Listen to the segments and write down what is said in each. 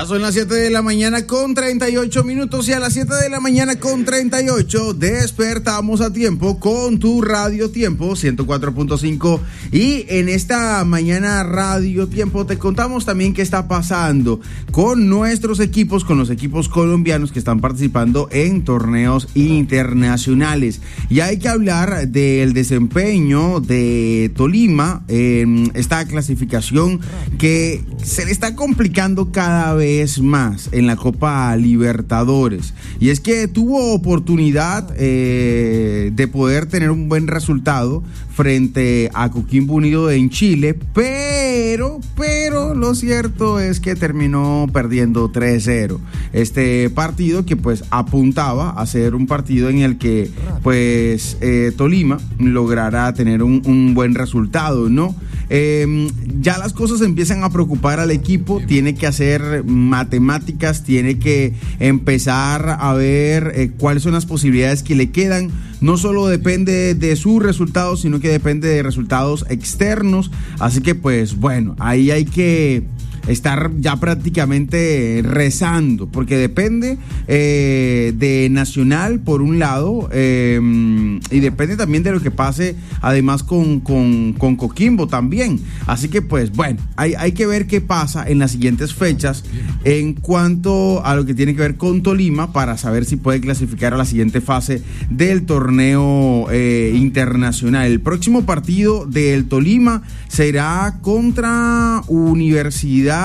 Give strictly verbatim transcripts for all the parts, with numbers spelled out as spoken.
Ya son las siete de la mañana con treinta y ocho minutos y a las siete de la mañana con treinta y ocho despertamos a tiempo con tu Radio Tiempo ciento cuatro punto cinco y en esta mañana Radio Tiempo te contamos también qué está pasando con nuestros equipos, con los equipos colombianos que están participando en torneos internacionales. Y hay que hablar del desempeño de Tolima en esta clasificación que se le está complicando cada vez más en la Copa Libertadores, y es que tuvo oportunidad eh, de poder tener un buen resultado frente a Coquimbo Unido en Chile, pero, pero lo cierto es que terminó perdiendo tres cero este partido, que pues apuntaba a ser un partido en el que pues eh, Tolima logrará tener un, un buen resultado, ¿no? Eh, ya las cosas empiezan a preocupar al equipo, tiene que hacer matemáticas, tiene que empezar a ver eh, cuáles son las posibilidades que le quedan. No solo depende de sus resultados, sino que depende de resultados externos, así que pues bueno, ahí hay que estar ya prácticamente rezando, porque depende eh, de Nacional por un lado, eh, y depende también de lo que pase además con, con, con Coquimbo también, así que pues bueno, hay, hay que ver qué pasa en las siguientes fechas en cuanto a lo que tiene que ver con Tolima, para saber si puede clasificar a la siguiente fase del torneo eh, internacional. El próximo partido del Tolima será contra Universidad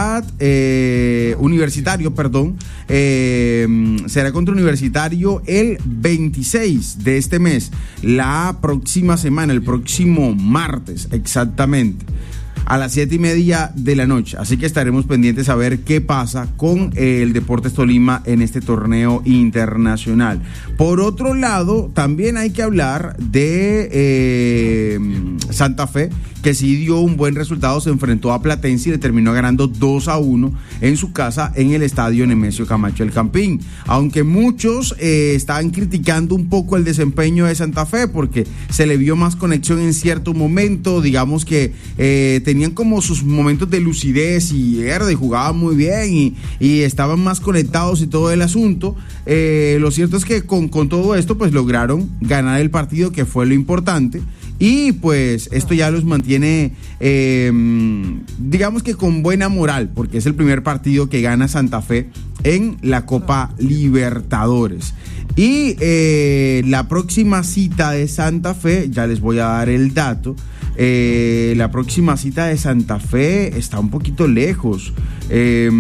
Eh, universitario, perdón, eh, será contra Universitario el veintiséis de este mes, la próxima semana, el próximo martes, exactamente, a las siete y media de la noche. Así que estaremos pendientes a ver qué pasa con el Deportes Tolima en este torneo internacional. Por otro lado, también hay que hablar de eh, Santa Fe, que sí dio un buen resultado, se enfrentó a Platense y le terminó ganando dos a uno en su casa en el estadio Nemesio Camacho El Campín. Aunque muchos eh, estaban criticando un poco el desempeño de Santa Fe porque se le vio más conexión en cierto momento, digamos que eh, tenían como sus momentos de lucidez y verde, jugaban muy bien y, y estaban más conectados y todo el asunto. Eh, lo cierto es que con, con todo esto pues lograron ganar el partido, que fue lo importante. Y pues esto ya los mantiene, eh, digamos que con buena moral, porque es el primer partido que gana Santa Fe en la Copa Libertadores. Y eh, la próxima cita de Santa Fe, ya les voy a dar el dato, eh, la próxima cita de Santa Fe está un poquito lejos. Eh,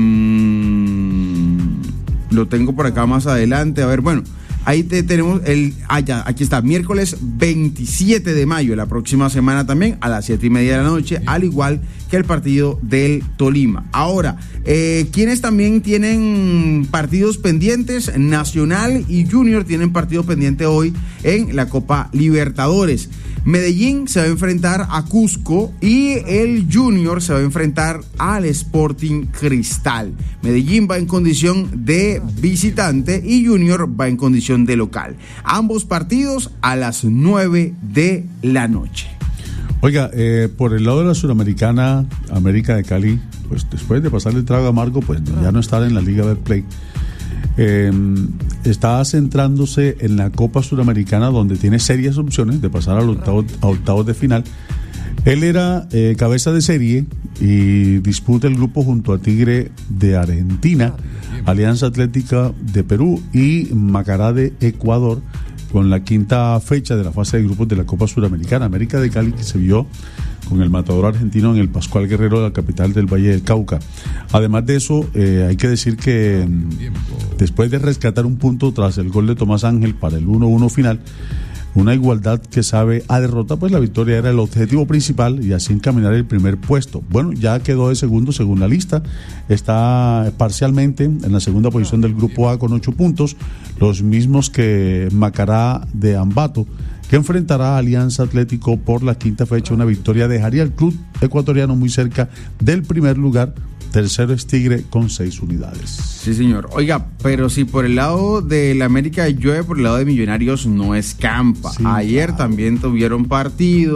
lo tengo por acá más adelante, a ver, bueno. Ahí te, tenemos el, ah, ya, aquí está, miércoles veintisiete de mayo, la próxima semana también, a las siete y media de la noche, al igual que el partido del Tolima. Ahora, eh, ¿quiénes también tienen partidos pendientes? Nacional y Junior tienen partido pendiente hoy en la Copa Libertadores. Medellín se va a enfrentar a Cusco y el Junior se va a enfrentar al Sporting Cristal. Medellín va en condición de visitante y Junior va en condición de local. Ambos partidos a las nueve de la noche. Oiga, eh, por el lado de la Suramericana, América de Cali, pues después de pasarle el trago amargo, pues ya no estar en la Liga Betplay. Eh, está centrándose en la Copa Suramericana, donde tiene serias opciones de pasar a octavos, a octavos de final. Él era eh, cabeza de serie y disputa el grupo junto a Tigre de Argentina, Alianza Atlética de Perú y Macará de Ecuador, con la quinta fecha de la fase de grupos de la Copa Suramericana. América de Cali, que se vio con el matador argentino en el Pascual Guerrero de la capital del Valle del Cauca. Además de eso, eh, hay que decir que después de rescatar un punto tras el gol de Tomás Ángel para el uno uno final, una igualdad que sabe a derrota, pues la victoria era el objetivo principal y así encaminar el primer puesto. Bueno, ya quedó de segundo según la lista, está parcialmente en la segunda posición del grupo A con ocho puntos, los mismos que Macará de Ambato, que enfrentará a Alianza Atlético por la quinta fecha. Una victoria dejaría al club ecuatoriano muy cerca del primer lugar. Tercero es Tigre con seis unidades. Sí, señor. Oiga, pero si por el lado de la América llueve, por el lado de Millonarios no escampa. Sí, Ayer claro. también tuvieron partido.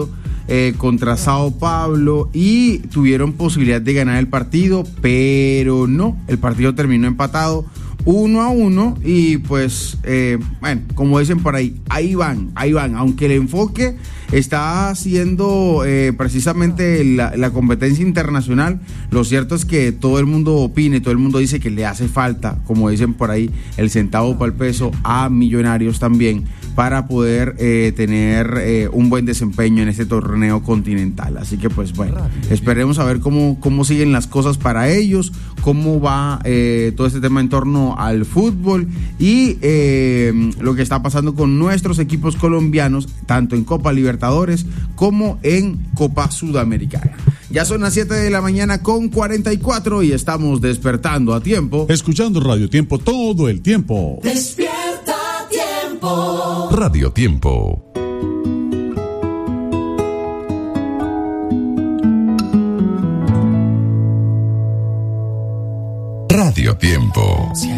eh, contra Sao Paulo y tuvieron posibilidad de ganar el partido, pero no, el partido terminó empatado uno a uno y pues, eh, bueno, como dicen por ahí, ahí van, ahí van, aunque el enfoque está haciendo eh, precisamente la, la competencia internacional, lo cierto es que todo el mundo opina y todo el mundo dice que le hace falta, como dicen por ahí, el centavo para el peso a Millonarios también para poder eh, tener eh, un buen desempeño en este torneo continental. Así que pues bueno, esperemos a ver cómo, cómo siguen las cosas para ellos, cómo va eh, todo este tema en torno al fútbol y eh, lo que está pasando con nuestros equipos colombianos, tanto en Copa Libertadores como en Copa Sudamericana. Ya son las siete de la mañana con cuarenta y cuatro y estamos despertando a tiempo. Escuchando Radio Tiempo todo el tiempo. Despierta Tiempo. Radio Tiempo. Radio Tiempo.